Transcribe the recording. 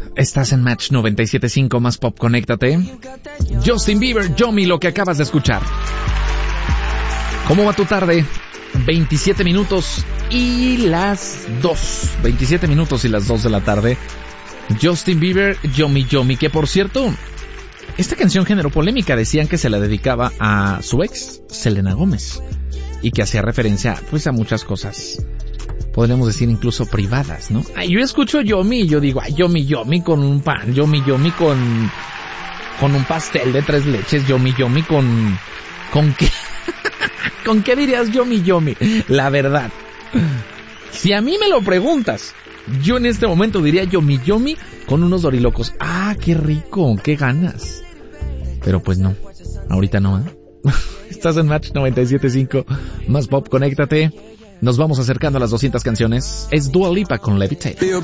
Estás en Match 97.5 más pop, conéctate. Justin Bieber, Yomi, lo que acabas de escuchar. ¿Cómo va tu tarde? 27 minutos y las 2. 27 minutos y las 2 de la tarde. Justin Bieber, Yomi Yomi, que por cierto, esta canción generó polémica. Decían que se la dedicaba a su ex, Selena Gómez, y que hacía referencia pues a muchas cosas, podríamos decir incluso privadas, ¿no? Yo escucho Yomi y yo digo, Yomi Yomi con un pan, Yomi Yomi con un pastel de 3 leches, Yomi Yomi con qué, ¿con qué dirías Yomi Yomi? La verdad, si a mí me lo preguntas, yo en este momento diría Yomi Yomi con unos dorilocos. Qué rico, qué ganas. Pero pues no, ahorita no, ¿eh? Estás en Match 97.5 más pop, conéctate. Nos vamos acercando a las 200 canciones. Es Dua Lipa con Levitate.